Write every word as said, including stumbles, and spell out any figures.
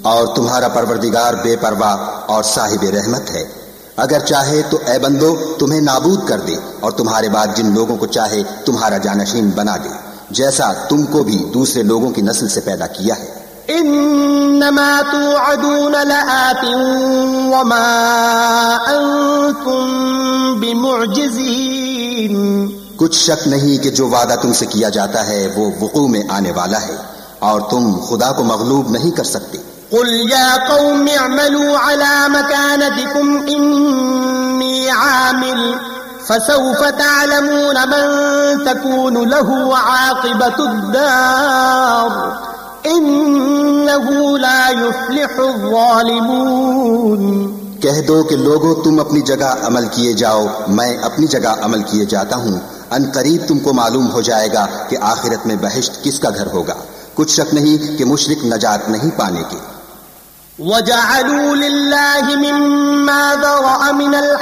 اور تمہارا پروردگار بے پرواہ اور صاحب رحمت ہے. اگر چاہے تو اے بندو تمہیں نابود کر دے اور تمہارے بعد جن لوگوں کو چاہے تمہارا جانشین بنا دے، جیسا تم کو بھی دوسرے لوگوں کی نسل سے پیدا کیا ہے. انما توعدون لآت وما انتم بمعجزین، کچھ شک نہیں کہ جو وعدہ تم سے کیا جاتا ہے وہ وقوع میں آنے والا ہے اور تم خدا کو مغلوب نہیں کر سکتے. قل یا قوم اعملوا على مكانتكم انی عامل فسوف تعلمون من تكون له عاقبة الدار انه لا يفلح الظالمون. کہہ دو کہ لوگوں تم اپنی جگہ عمل کیے جاؤ، میں اپنی جگہ عمل کیے جاتا ہوں. ان قریب تم کو معلوم ہو جائے گا کہ آخرت میں بہشت کس کا گھر ہوگا. کچھ شک نہیں کہ مشرک نجات نہیں پانے کے. وَجَعَلُوا لِلَّهِ مِمَّا ذَرَأَ مِنَ